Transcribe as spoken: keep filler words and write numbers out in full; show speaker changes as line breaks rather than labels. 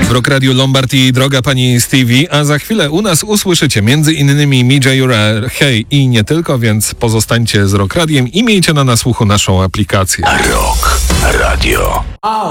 W Rock Radio Lombard i Droga Pani Stevie, a za chwilę u nas usłyszycie między innymi Mijura, Hej i nie tylko, więc pozostańcie z Rock Radiem i miejcie na nasłuchu naszą aplikację.
Rock Radio.